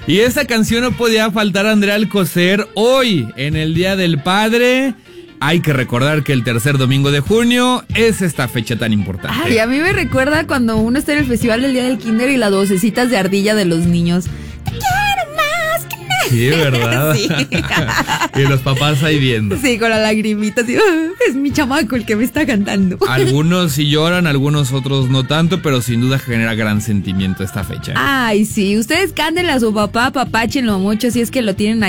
Y esta canción no podía faltar, Andrea Alcocer. Hoy, en el Día del Padre, hay que recordar que el tercer domingo de junio es esta fecha tan importante. Ay, a mí me recuerda cuando uno está en el festival del Día del Kinder y las vocecitas de ardilla de los niños. Te quiero más que nada. Sí, ¿verdad? Sí. Y los papás ahí viendo. Sí, con la lagrimita así, es mi chamaco el que me está cantando. Algunos sí lloran, algunos otros no tanto, pero sin duda genera gran sentimiento esta fecha. Ay, sí, ustedes cántenle a su papá, papáchenlo mucho si es que lo tienen ahí